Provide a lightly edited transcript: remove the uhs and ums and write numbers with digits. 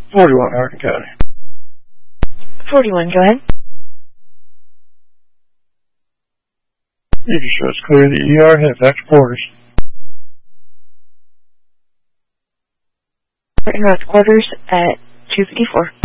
41, Hardin County. 41, go ahead. You can show it's clear the ER has extra quarters. North quarters at 254.